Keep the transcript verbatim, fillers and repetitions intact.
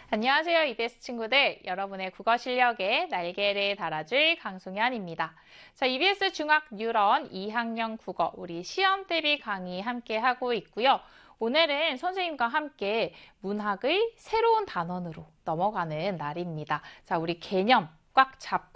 안녕하세요, 이비에스 친구들. 여러분의 국어 실력에 날개를 달아줄 강송현입니다. 자, 이비에스 중학 뉴런 이 학년 국어 우리 시험 대비 강의 함께 하고 있고요. 오늘은 선생님과 함께 문학의 새로운 단원으로 넘어가는 날입니다. 자, 우리 개념 꽉 잡고